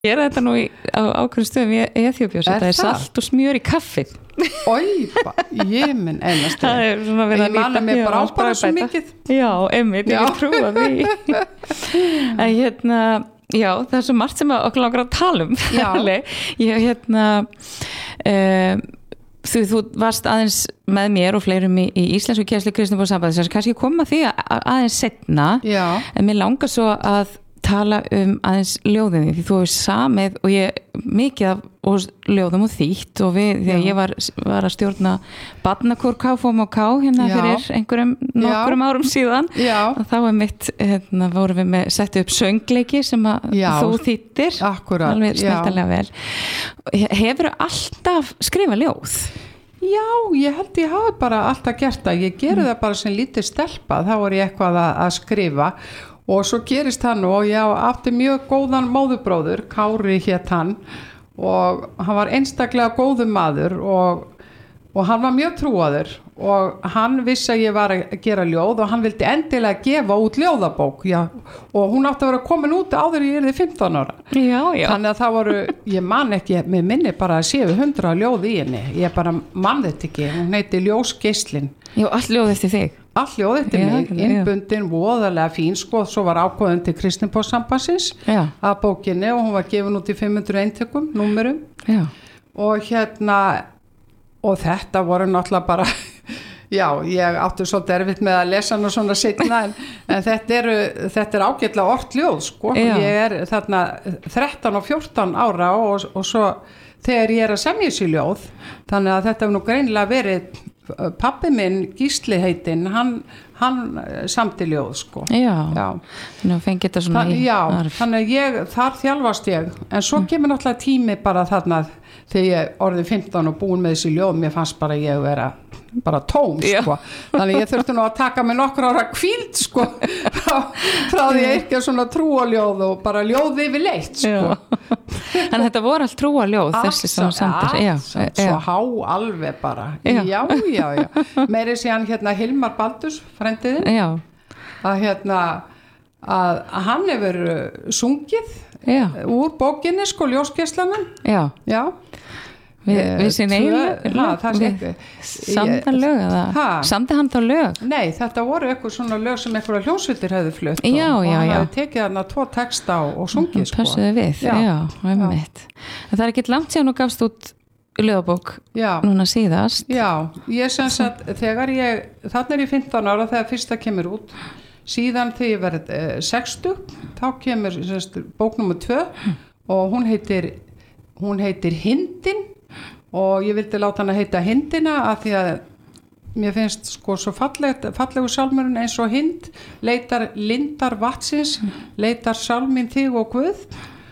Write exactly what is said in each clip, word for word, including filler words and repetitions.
gera þetta nú í, á ákveðnum stöðum í Eþíópíu, þetta er salt og smjör í kaffið. Oj, ég minn einast það er svona verið að nýta mig bara á bara svo mikið. Já, einmitt, ég er trúa því. En hérna, já, það er svo margt sem okkur langar að tala um. Já. Ég, hérna, um, þú, þú varst aðeins með mér og fleirum í, í Íslensku kennslu Kristniboðssambandið, þess að kannski koma því að, aðeins setna, já. En mér langar svo að tala um aðeins ljóðin því þú hefur samið og ég mikið af og ljóðum og þýtt og við, þegar ég var, var að stjórna barnakór K F M K hérna já. Fyrir einhverjum nokkrum árum síðan já. Og þá var mitt, hérna vorum við með settu upp söngleiki sem að já. Þú þýttir akkurat, alveg smeltalega vel. Hefurðu alltaf skrifað ljóð? Já, ég held ég hafi bara alltaf gert það, ég gerði mm. það bara sem lítið stelpa, þá var ég eitthvað að, að skrifa og svo gerist hann og ég átti mjög góðan móðurbróður, Kári hét hann og hann var einstaklega góður maður og, og hann var mjög trúaður og hann vissi að ég var að gera ljóð og hann vildi endilega gefa út ljóðabók já, og hún átti að vera komin út áður ég yrði fimmtán ára já, já. Þannig að það voru, ég man ekki með minni bara að séu hundra ljóð í henni ég bara man þetta ekki, hún heiti Ljósgeislin. Já, allt ljóð eftir þig All ljóð eftir mig, innbundin voðalega fín sko, svo var ákvöðin til Kristniboðssambandsins að bókinni og hún var gefin út í fimm hundruð eintökum, númerum já. Og hérna og þetta voru náttúrulega bara já, ég átti svo derfitt með að lesa hana svona seinna en, en þetta, eru, þetta er ágætlega ort ljóð sko, já. Ég er þarna þrettán og fjórtán ára og, og svo þegar ég er að semja sér ljóð þannig að þetta hefur nú greinilega verið pappi minn Gísli heitinn hann, hann samti ljóð sko já, já. Nú fengi þetta svona Þa, já, þannig að ég, þar þjálfast ég en svo kemur náttúrulega tími bara þarna þegar ég orðið fimmtán og búin með þessi ljóð mér fannst bara ég vera bara tóm sko, þannig ég þurfti nú að taka mig nokkur ára kvíld sko frá, frá því ég ekki svona trúaljóð og bara ljóð yfir leitt sko en þetta voru allt trúaljóð þessi sem samtir já, svo há alveg bara já, já, já, já. meiri síðan hérna Hilmar Baldurs frendiðinn já. Að hérna að, að hann hefur sungið já. Úr bókinni sko Ljósgeislanum já, já. Við, við sín eiginlega samtan lög eða samti hann þá lög? Nei, þetta voru eitthvað svona lög sem einhverja hljómsveitir hefðu flutt já, og, já, og hann já. hefði tekið þarna tvo texta og, og sungið sko. Passuðu við, já, já, já. Það er ekki langt síðan og gafst út ljóðabók já. Núna síðast Já, ég sem sagt þegar ég, þarna er ég fimmtán ára þegar fyrsta kemur út síðan þegar ég verið eh, sextug þá kemur semst, bók nummer tvö og hún heitir hún heitir Hindin og ég vildi láta hana heita Hindina af því að mér finnst sko svo fallegt, fallegu sálmurinn eins og hind leitar lindar vatsins leitar sálminn þig og Guð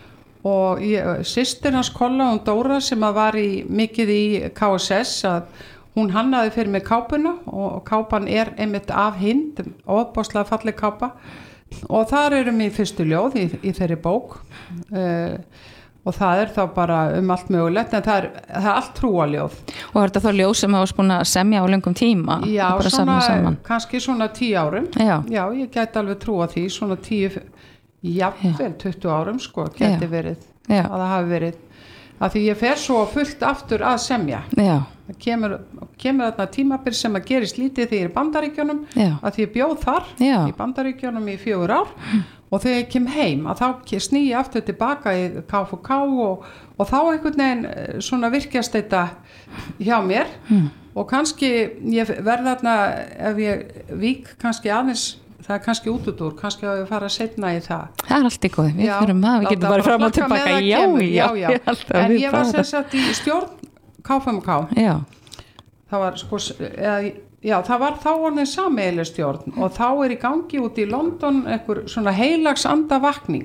og ég, systir hans Kolla og Dóra sem að var í, mikið í K S S að hún hannaði fyrir mig kápuna og kápan er einmitt af hind ofboðslega falleg kápa og þar eru mér fyrstu ljóð í, í þeirri bók uh, og það er þá bara um allt mögulegt en það er, það er allt trúaljóð og er þetta þá ljóð sem hafa búin að semja á löngum tíma já, svona, kannski svona tíu árum já. Já, ég gæti alveg trúa því svona tíu, jafnvel tuttugu árum sko, gæti já. Verið já. Að það hafi verið að því ég fer svo fullt aftur að semja já. Það kemur, kemur þarna tímabil sem að gerist lítið þegar ég er í Bandaríkjunum já. Að því ég bjóð þar já. Í Bandaríkjunum í fjögur ár hm. Og þegar ég kem heim að þá sný ég aftur tilbaka í K F K og, og þá einhvern veginn svona virkjast þetta hjá mér mm. og kannski ég verð þarna ef ég vík kannski aðeins það er kannski útúr, kannski að ég fara að setna í það. Það er allt í góð, við fyrir maður, við getum bara fram og tilbaka, já, já, já, já. En ég var sem sagt í stjórn K F M K, já. Það var sko, eða já, það var þá orðin sameiginleg stjórn og þá er í gangi út í London einhver svona heilags andavakning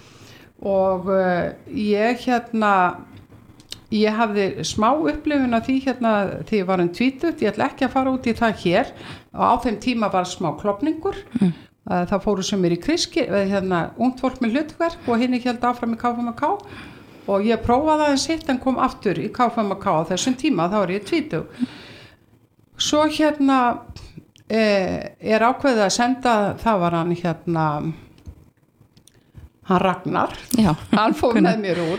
og uh, ég hérna ég hafði smá upplifun af því hérna þegar ég var um tvítugt, ég ætla ekki að fara út í það hér og á þeim tíma var smá klofningur mm. uh, það fóru sem er í kriski hérna ungt fólk með hlutverk og hinni held áfram í K F M K og ég prófaði aðeins sitt en kom aftur í K F M K á þessum tíma, þá er ég tvítug Svo hérna eh, er ákveðið að senda, það var hann hérna, hann Ragnar, Já, hann fór kunna. með mér út